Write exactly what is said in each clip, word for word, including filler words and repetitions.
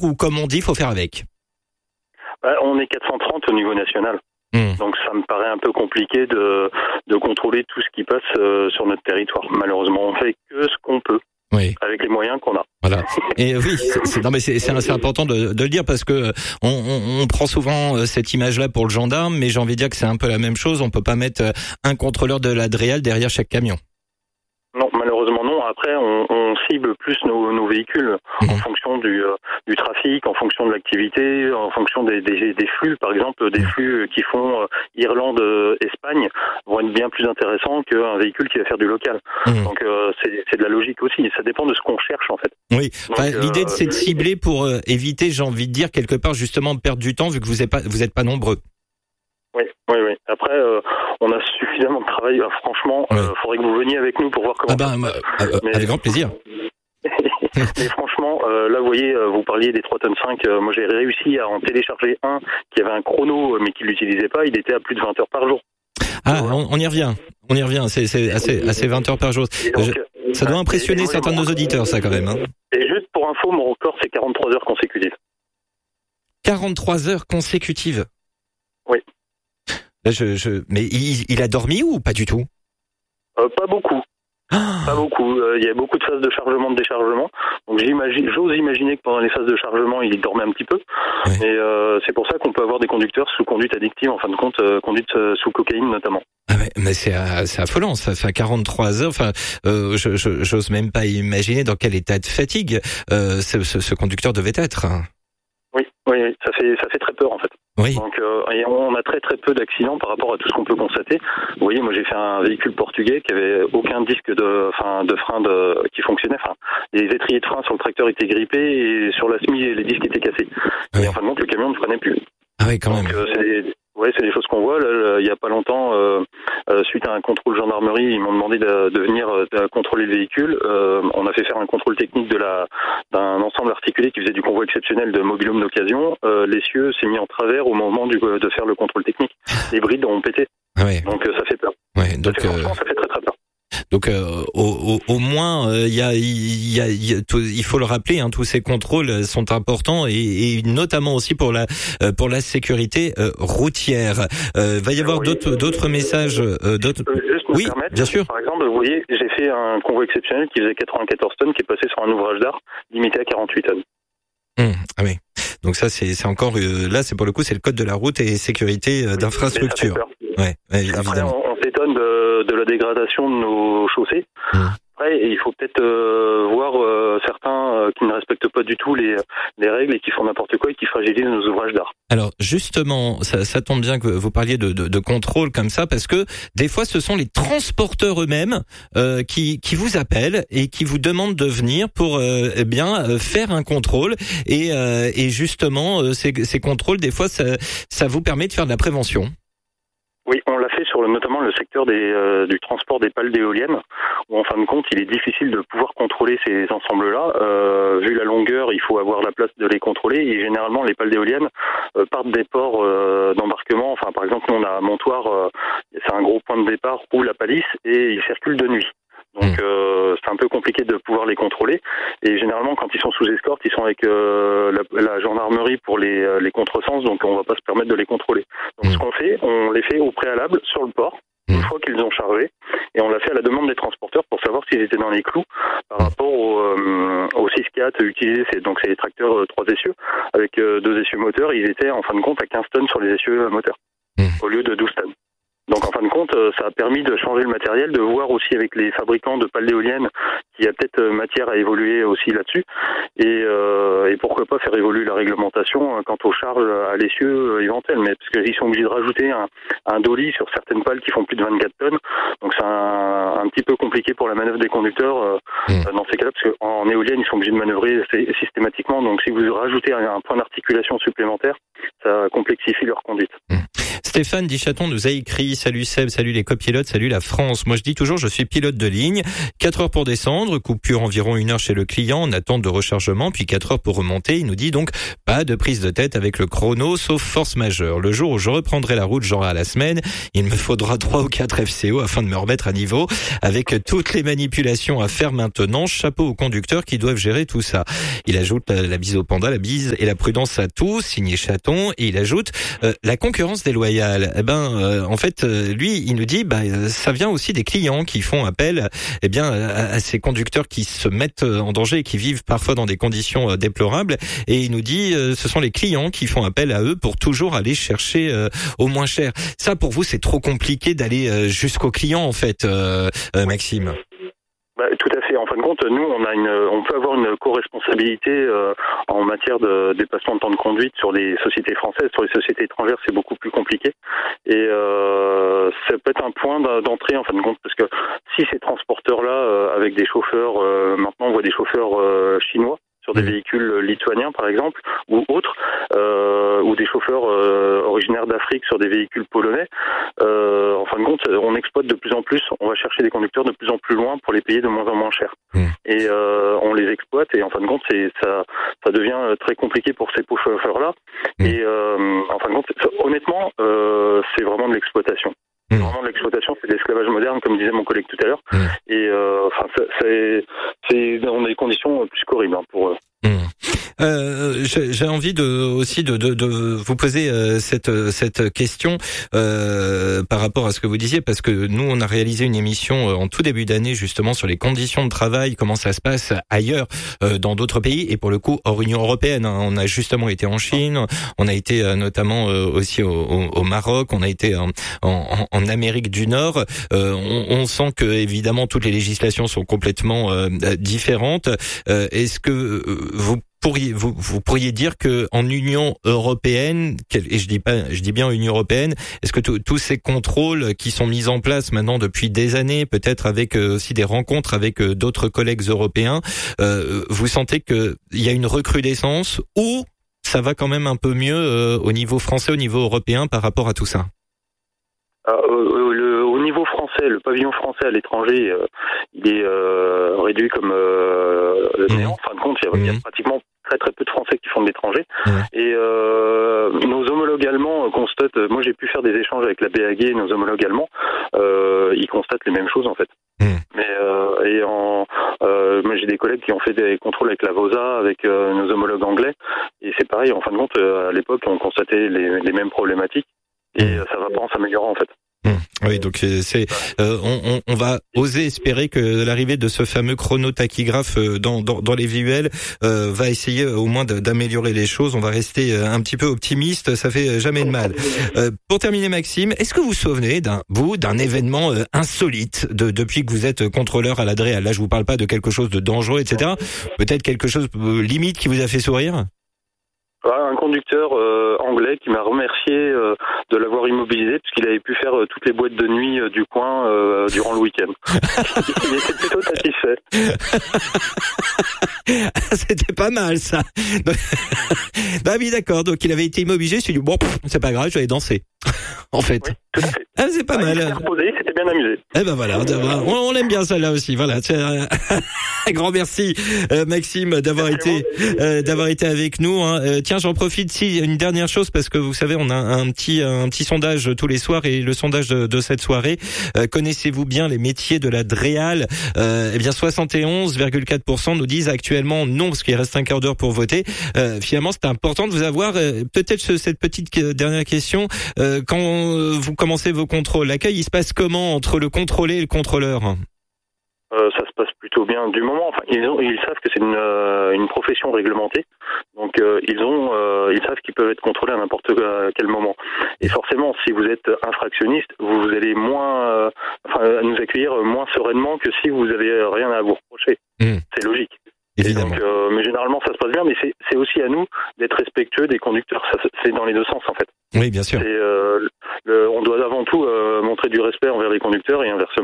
ou comme on dit, faut faire avec? Bah, on est quatre cent trente au niveau national. Mmh. Donc ça me paraît un peu compliqué de, de contrôler tout ce qui passe euh, sur notre territoire. Malheureusement, on fait que ce qu'on peut. Oui. Avec les moyens qu'on a. Voilà. Et oui, c'est, c'est, non mais c'est, c'est, c'est important de, de le dire parce que on, on, on prend souvent cette image-là pour le gendarme, mais j'ai envie de dire que c'est un peu la même chose. On peut pas mettre un contrôleur de la D R E A L derrière chaque camion. Non, malheureusement non. Après, on, on cible plus nos, nos véhicules mmh. en fonction du, euh, du trafic, en fonction de l'activité, en fonction des, des, des flux. Par exemple, des mmh. flux qui font euh, Irlande-Espagne vont être bien plus intéressants qu'un véhicule qui va faire du local. Mmh. Donc, euh, c'est, c'est de la logique aussi. Ça dépend de ce qu'on cherche, en fait. Oui. Donc, enfin, euh, l'idée, c'est de cibler pour euh, éviter, j'ai envie de dire, quelque part, justement, de perdre du temps vu que vous n'êtes pas, vous êtes pas nombreux. Oui, oui, oui. Après, euh, on a suffisamment de travail. Euh, franchement, il oui. euh, faudrait que vous veniez avec nous pour voir comment. Ah ben, bah, euh, mais... avec grand plaisir. Mais franchement, euh, là, vous voyez, euh, vous parliez des trois tonnes cinq. Euh, moi, j'ai réussi à en télécharger un qui avait un chrono, mais qui l'utilisait pas. Il était à plus de vingt heures par jour. Ah, on, on y revient. On y revient. C'est, c'est assez, assez vingt heures par jour. Donc, Je, ça doit impressionner et, et certains de nos auditeurs, ça, quand même. Hein. Et juste pour info, mon record, c'est quarante-trois heures consécutives. quarante-trois heures consécutives. Oui. Là, je, je, mais il, il a dormi ou pas du tout? euh, Pas beaucoup. Ah. Pas beaucoup. Il euh, y a beaucoup de phases de chargement, de déchargement. Donc j'imagine, j'ose imaginer que pendant les phases de chargement, il dormait un petit peu. Oui. Et euh, c'est pour ça qu'on peut avoir des conducteurs sous conduite addictive, en fin de compte, euh, conduite euh, sous cocaïne notamment. Ah mais, mais c'est, c'est affolant. Ça fait quarante-trois heures. Enfin, euh, je, je, j'ose même pas imaginer dans quel état de fatigue euh, ce, ce, ce conducteur devait être. Oui, oui, ça fait ça fait très peur en fait. Oui. Donc euh, et on a très très peu d'accidents par rapport à tout ce qu'on peut constater. Vous voyez, moi j'ai fait un véhicule portugais qui avait aucun disque de enfin de frein de qui fonctionnait. Enfin, les étriers de frein sur le tracteur étaient grippés et sur la semi les disques étaient cassés. Oui. Et en fin de compte, le camion ne freinait plus. Ah oui, quand Donc, même. Euh, c'est des, ouais, c'est des choses qu'on voit. Là, il y a pas longtemps, euh, euh, suite à un contrôle gendarmerie, ils m'ont demandé de, de venir euh, de contrôler le véhicule. Euh, on a fait faire un contrôle technique de la d'un ensemble articulé qui faisait du convoi exceptionnel de mobil-home d'occasion. Euh, l'essieu s'est mis en travers au moment du, de faire le contrôle technique. Les brides ont pété. Ah ouais. Donc euh, ça fait peur. Ouais, donc ça fait, euh... franchement, ça fait très très peur. Donc euh, au, au, au moins il euh, y a il y a, y a tout, il faut le rappeler, hein, tous ces contrôles sont importants et, et notamment aussi pour la euh, pour la sécurité euh, routière. Euh, va y avoir oui, d'autres euh, d'autres messages euh, d'autres. Juste me oui, permettre, bien sûr. Par exemple, vous voyez, j'ai fait un convoi exceptionnel qui faisait quatre-vingt-quatorze tonnes, qui est passé sur un ouvrage d'art limité à quarante-huit tonnes. Mmh, ah oui. Donc ça c'est c'est encore euh, là c'est pour le coup c'est le code de la route et sécurité euh, d'infrastructure. Ouais, ouais, Après évidemment. on, on s'étonne de, de la dégradation de nos chaussées. Mmh. Après il faut peut-être euh, voir euh, certains euh, qui ne respectent pas du tout les les règles et qui font n'importe quoi et qui fragilisent nos ouvrages d'art. Alors justement, ça, ça tombe bien que vous parliez de, de, de contrôle comme ça parce que des fois ce sont les transporteurs eux-mêmes euh, qui qui vous appellent et qui vous demandent de venir pour euh, eh bien euh, faire un contrôle et euh, et justement euh, ces ces contrôles des fois ça ça vous permet de faire de la prévention. Oui, on l'a fait sur le, notamment le secteur des, euh, du transport des pales d'éoliennes, où en fin de compte, il est difficile de pouvoir contrôler ces ensembles-là. Euh, vu la longueur, il faut avoir la place de les contrôler. Et généralement, les pales d'éoliennes euh, partent des ports euh, d'embarquement. Enfin, par exemple, nous, on a à Montoire, euh, c'est un gros point de départ où la palisse et ils circulent de nuit. Donc euh, c'est un peu compliqué de pouvoir les contrôler et généralement quand ils sont sous escorte ils sont avec euh, la, la gendarmerie pour les, les contresens, donc on va pas se permettre de les contrôler. Donc mmh. ce qu'on fait, on les fait au préalable sur le port une fois qu'ils ont chargé et on l'a fait à la demande des transporteurs pour savoir s'ils étaient dans les clous par rapport au, euh, au six quatre utilisé, c'est, donc c'est les tracteurs euh, trois essieux avec euh, deux essieux moteurs, ils étaient en fin de compte à quinze tonnes sur les essieux moteurs mmh. au lieu de douze tonnes. Donc en fin de compte, ça a permis de changer le matériel, de voir aussi avec les fabricants de pales d'éoliennes qu'il y a peut-être matière à évoluer aussi là-dessus, et, euh, et pourquoi pas faire évoluer la réglementation quant aux charges à l'essieu éventuelles, mais parce qu'ils sont obligés de rajouter un, un dolly sur certaines pales qui font plus de vingt-quatre tonnes, donc c'est un, un petit peu compliqué pour la manœuvre des conducteurs euh, mmh. dans ces cas-là, parce qu'en éolienne ils sont obligés de manœuvrer systématiquement, donc si vous rajoutez un, un point d'articulation supplémentaire, ça complexifie leur conduite. Mmh. Stéphane Dichaton nous a écrit Nathalie, salut Seb, salut les copilotes, salut la France. Moi je dis toujours, je suis pilote de ligne. quatre heures pour descendre, coupure environ une heure chez le client, en attente de rechargement, puis quatre heures pour remonter. Il nous dit donc pas de prise de tête avec le chrono, sauf force majeure. Le jour où je reprendrai la route, genre à la semaine, il me faudra trois ou quatre F C O afin de me remettre à niveau, avec toutes les manipulations à faire maintenant. Chapeau aux conducteurs qui doivent gérer tout ça. Il ajoute la, la bise au panda, la bise et la prudence à tous, signé Chaton, et il ajoute euh, la concurrence déloyale. Eh ben, euh, en fait, euh, lui, il nous dit, bah, ça vient aussi des clients qui font appel, eh bien, à, à ces conducteurs qui se mettent en danger et qui vivent parfois dans des conditions euh, déplorables. Et il nous dit, euh, ce sont les clients qui font appel à eux pour toujours aller chercher euh, au moins cher. Ça, pour vous, c'est trop compliqué d'aller euh, jusqu'au client, en fait, euh, euh, Maxime. Bah, tout à fait. En fin de compte, nous, on a une, on peut avoir une co-responsabilité euh, en matière de dépassement de temps de conduite sur les sociétés françaises. Sur les sociétés étrangères, c'est beaucoup plus compliqué. Et euh, ça peut être un point d'entrée, en fin de compte, parce que si ces transporteurs-là, euh, avec des chauffeurs, euh, maintenant on voit des chauffeurs euh, chinois sur des véhicules lituaniens, par exemple, ou autres, euh, ou des chauffeurs euh, originaires d'Afrique sur des véhicules polonais. Euh, en fin de compte, on exploite de plus en plus, on va chercher des conducteurs de plus en plus loin pour les payer de moins en moins cher. Mmh. Et euh, on les exploite, et en fin de compte, c'est, ça, ça devient très compliqué pour ces pauvres chauffeurs-là. Mmh. Et euh, en fin de compte, honnêtement, euh, c'est vraiment de l'exploitation. C'est vraiment de l'exploitation, c'est de l'esclavage moderne, comme disait mon collègue tout à l'heure. Mmh. Et euh, enfin, ça, c'est, c'est dans des conditions plus qu'horribles hein, pour eux. Mmh. Euh, j'ai envie de aussi de, de, de vous poser euh, cette cette question euh, par rapport à ce que vous disiez, parce que nous on a réalisé une émission euh, en tout début d'année justement sur les conditions de travail, comment ça se passe ailleurs euh, dans d'autres pays, et pour le coup hors Union européenne. Hein, on a justement été en Chine, on a été euh, notamment euh, aussi au, au, au Maroc, on a été en, en, en Amérique du Nord. Euh, on, on sent que évidemment toutes les législations sont complètement euh, différentes. Euh, est-ce que euh, vous pourriez vous, vous pourriez dire que en Union européenne, et je dis pas je dis bien Union européenne, est-ce que tous ces contrôles qui sont mis en place maintenant depuis des années, peut-être avec euh, aussi des rencontres avec euh, d'autres collègues européens, euh, vous sentez que il y a une recrudescence, ou ça va quand même un peu mieux euh, au niveau français, au niveau européen par rapport à tout ça? Euh, le, au niveau français, le pavillon français à l'étranger, euh, il est euh, réduit comme euh, le néant. En fin de compte, il y, a, il y a pratiquement très très peu de Français qui font de l'étranger. Mmh. Et euh, nos homologues allemands constatent, moi j'ai pu faire des échanges avec la B A G, nos homologues allemands, euh, ils constatent les mêmes choses en fait. Mmh. Mais euh, et en, euh, moi j'ai des collègues qui ont fait des contrôles avec la VOSA, avec euh, nos homologues anglais, et c'est pareil, en fin de compte, euh, à l'époque on constatait les, les mêmes problématiques. Et mmh. ça va pas en s'améliorant en fait. Mmh. Oui, donc c'est euh, on, on va oser espérer que l'arrivée de ce fameux chronotachygraphe dans, dans, dans les V U L euh, va essayer au moins d'améliorer les choses. On va rester un petit peu optimiste, ça fait jamais de mal. Euh, pour terminer, Maxime, est-ce que vous vous souvenez d'un vous d'un événement euh, insolite de, depuis que vous êtes contrôleur à l'Adréal? Là, je vous parle pas de quelque chose de dangereux, et cetera. Peut-être quelque chose euh, limite qui vous a fait sourire? Un conducteur euh, anglais qui m'a remercié euh, de l'avoir immobilisé parce qu'il avait pu faire euh, toutes les boîtes de nuit euh, du coin euh, durant le week-end. Il était plutôt satisfait. C'était pas mal ça. Bah oui, d'accord. Donc il avait été immobilisé. Je me suis dit bon, c'est pas grave, je vais aller danser. En fait. Oui, tout à fait. Ah, c'est pas ah, mal. Il s'était reposé, il s'était bien amusé. Eh ben voilà, on, on aime bien ça là aussi. Voilà. Un grand merci euh, Maxime d'avoir été euh, d'avoir été avec nous. Hein. Euh, tiens, j'en profite si une dernière chose, parce que vous savez, on a un petit un petit sondage tous les soirs, et le sondage de, de cette soirée. Euh, connaissez-vous bien les métiers de la Dréal? euh, Eh bien, soixante et onze virgule quatre pour cent nous disent actuellement non, parce qu'il reste un quart d'heure pour voter. Euh, finalement, c'est important de vous avoir. Euh, peut-être cette petite dernière question. Euh, quand vous commencez vos contrôles, l'accueil, il se passe comment entre le contrôlé et le contrôleur? Euh, ça se passe plutôt bien du moment. Enfin, ils, ont, ils savent que c'est une, euh, une profession réglementée, donc euh, ils ont, euh, ils savent qu'ils peuvent être contrôlés à n'importe quel moment. Et forcément, si vous êtes infractionniste, vous allez moins, euh, enfin, nous accueillir moins sereinement que si vous avez rien à vous reprocher. Mmh. C'est logique. Évidemment. Donc, euh, mais généralement, ça se passe bien. Mais c'est, c'est aussi à nous d'être respectueux des conducteurs. Ça, c'est dans les deux sens, en fait. Oui, bien sûr. C'est, euh, le, on doit avant tout euh, montrer du respect envers les conducteurs et inversement.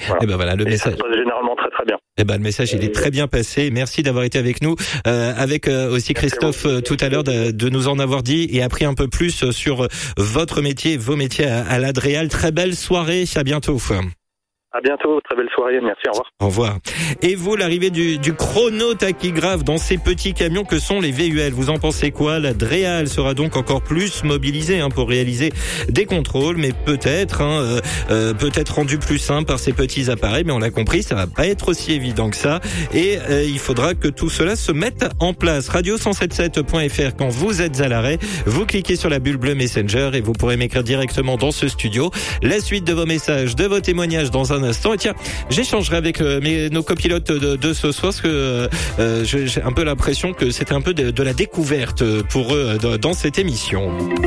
Voilà. Et ben voilà, le Et message. ça se passe généralement très très bien. Eh ben le message il est très bien passé. Merci d'avoir été avec nous, euh, avec euh, aussi Christophe euh, tout à l'heure de, de nous en avoir dit et appris un peu plus sur votre métier, vos métiers à, à l'Adréal. Très belle soirée, à bientôt. À bientôt, très belle soirée, merci, au revoir. Au revoir. Et vous, l'arrivée du, du chronotachygraphe dans ces petits camions que sont les V U L, vous en pensez quoi? La Dréal sera donc encore plus mobilisée hein, pour réaliser des contrôles, mais peut-être hein, euh, euh, peut-être rendu plus simple par ces petits appareils, mais on l'a compris, ça va pas être aussi évident que ça, et euh, il faudra que tout cela se mette en place. radio cent soixante-dix-sept point f r, quand vous êtes à l'arrêt, vous cliquez sur la bulle bleue Messenger et vous pourrez m'écrire directement dans ce studio la suite de vos messages, de vos témoignages dans un instant. Et tiens, j'échangerai avec euh, mes, nos copilotes de, de ce soir, parce que euh, j'ai un peu l'impression que c'était un peu de, de la découverte pour eux de, dans cette émission.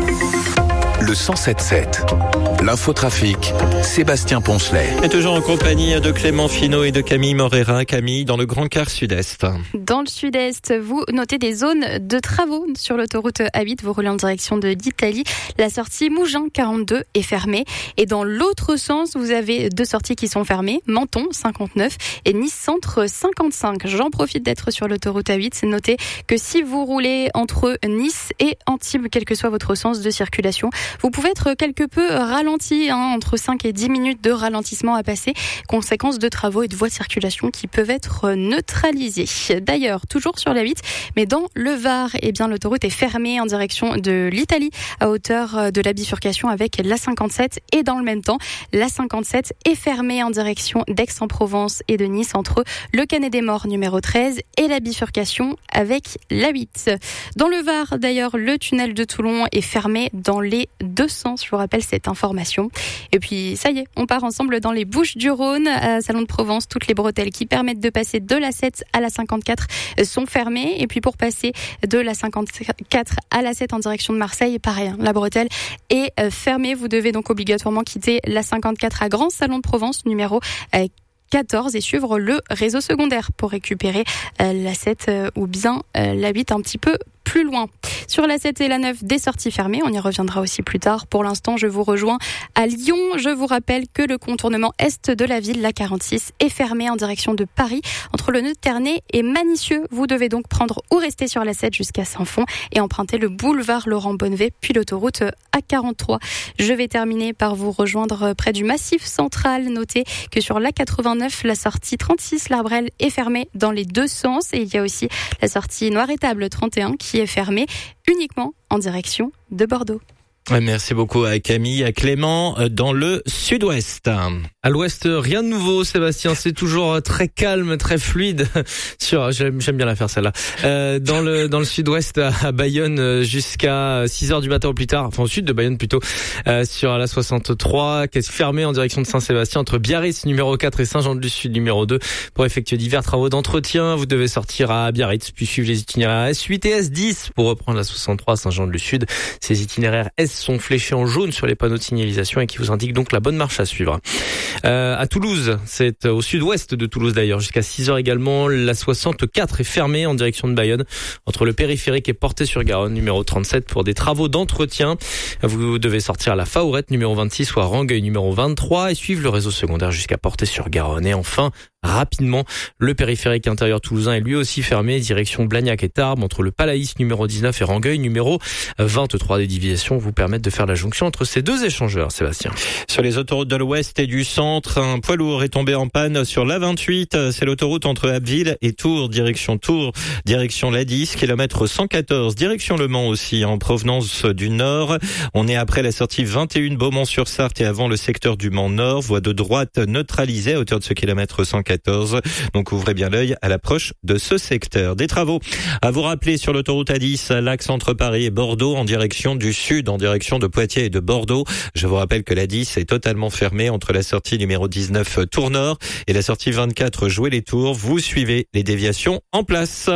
Le cent sept sept, l'infotrafic, Sébastien Poncelet. Et toujours en compagnie de Clément Finot et de Camille Morera. Camille, dans le Grand Quart Sud-Est. Dans le Sud-Est, vous notez des zones de travaux sur l'autoroute A huit. Vous roulez en direction de l'Italie. La sortie Mougins quarante-deux est fermée. Et dans l'autre sens, vous avez deux sorties qui sont fermées. Menton cinquante-neuf et Nice Centre cinquante-cinq. J'en profite d'être sur l'autoroute A huit. C'est noté que si vous roulez entre Nice et Antibes, quel que soit votre sens de circulation, vous pouvez être quelque peu ralenti, hein, entre cinq et dix minutes de ralentissement à passer, conséquence de travaux et de voies de circulation qui peuvent être neutralisées. D'ailleurs, toujours sur la huit, mais dans le Var, eh bien, l'autoroute est fermée en direction de l'Italie, à hauteur de la bifurcation avec la cinquante-sept, et dans le même temps, la cinquante-sept est fermée en direction d'Aix-en-Provence et de Nice, entre le Canet des Morts numéro treize et la bifurcation avec la huit. Dans le Var, d'ailleurs, le tunnel de Toulon est fermé dans les deux sens, je vous rappelle cette information. Et puis ça y est, on part ensemble dans les Bouches-du-Rhône, à Salon de Provence. Toutes les bretelles qui permettent de passer de la sept à la cinquante-quatre sont fermées. Et puis pour passer de la cinquante-quatre à la sept en direction de Marseille, pareil, hein, la bretelle est fermée. Vous devez donc obligatoirement quitter la cinquante-quatre à Grand Salon de Provence, numéro quatorze, et suivre le réseau secondaire pour récupérer la sept ou bien la huit un petit peu plus loin. Sur la sept et la neuf, des sorties fermées. On y reviendra aussi plus tard. Pour l'instant, je vous rejoins à Lyon. Je vous rappelle que le contournement est de la ville, la quarante-six, est fermé en direction de Paris, entre le nœud de Ternay et Manicieux. Vous devez donc prendre ou rester sur la sept jusqu'à Saint-Fond et emprunter le boulevard Laurent Bonnevet, puis l'autoroute A quarante-trois. Je vais terminer par vous rejoindre près du Massif central. Notez que sur l'A quatre-vingt-neuf, la sortie trente-six, l'Arbrel, est fermée dans les deux sens. Et il y a aussi la sortie Noir-Étable trente et un qui est fermée uniquement en direction de Bordeaux. Merci beaucoup à Camille, à Clément, dans le Sud-Ouest. À l'Ouest, rien de nouveau, Sébastien. C'est toujours très calme, très fluide. Sur, j'aime, j'aime bien la faire celle-là. Euh, dans le dans le Sud-Ouest, à Bayonne, jusqu'à six heures du matin au plus tard, enfin au sud de Bayonne plutôt, euh, sur la soixante-trois, qui est fermée en direction de Saint-Sébastien, entre Biarritz numéro quatre et Saint-Jean-de-Luz-Sud numéro deux, pour effectuer divers travaux d'entretien. Vous devez sortir à Biarritz, puis suivre les itinéraires S huit et S dix pour reprendre la soixante-trois à Saint-Jean-de-Luz-Sud. Ces itinéraires S sont fléchés en jaune sur les panneaux de signalisation et qui vous indiquent donc la bonne marche à suivre. Euh, à Toulouse, c'est au sud-ouest de Toulouse d'ailleurs, jusqu'à six heures également, la soixante-quatre est fermée en direction de Bayonne, entre le périphérique et Portet-sur-Garonne, numéro trente-sept, pour des travaux d'entretien. Vous devez sortir à la Faourette, numéro vingt-six, ou à Rangueil, numéro vingt-trois, et suivre le réseau secondaire jusqu'à Portet-sur-Garonne. Et enfin, rapidement, le périphérique intérieur toulousain est lui aussi fermé, direction Blagnac et Tarbes, entre le Palaïs numéro dix-neuf et Rangueil numéro vingt-trois. Des déviations vous permettent de faire la jonction entre ces deux échangeurs, Sébastien. Sur les autoroutes de l'Ouest et du Centre, un poids lourd est tombé en panne sur l'A vingt-huit. C'est l'autoroute entre Abbeville et Tours, direction Tours, direction l'A dix, kilomètre cent quatorze, direction Le Mans aussi, en provenance du Nord. On est après la sortie vingt et un Beaumont-sur-Sarthe et avant le secteur du Mans Nord. Voie de droite neutralisée à hauteur de ce kilomètre cent quatorze. Donc ouvrez bien l'œil à l'approche de ce secteur. Des travaux à vous rappeler sur l'autoroute A dix, l'axe entre Paris et Bordeaux en direction du sud, en direction de Poitiers et de Bordeaux. Je vous rappelle que l'A dix est totalement fermée entre la sortie numéro dix-neuf Tours Nord et la sortie vingt-quatre Jouer les Tours. Vous suivez les déviations en place.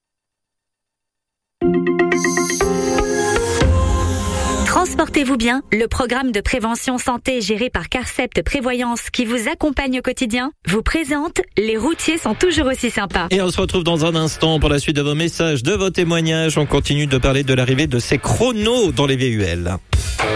Transportez-vous bien, le programme de prévention santé géré par Carcept Prévoyance qui vous accompagne au quotidien vous présente Les routiers sont toujours aussi sympas. Et on se retrouve dans un instant pour la suite de vos messages, de vos témoignages. On continue de parler de l'arrivée de ces chronos dans les V U L.